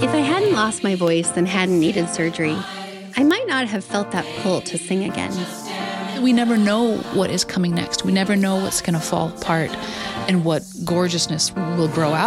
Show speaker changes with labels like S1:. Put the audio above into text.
S1: If I hadn't lost my voice and hadn't needed surgery, I might not have felt that pull to sing again.
S2: We never know what is coming next. We never know what's going to fall apart and what gorgeousness will grow out.